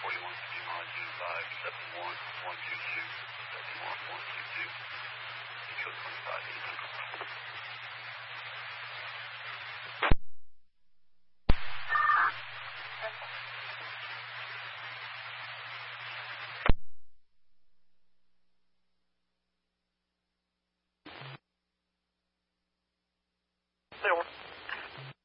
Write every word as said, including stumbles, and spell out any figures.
forty-one, fifty miles, five seven one, one two two.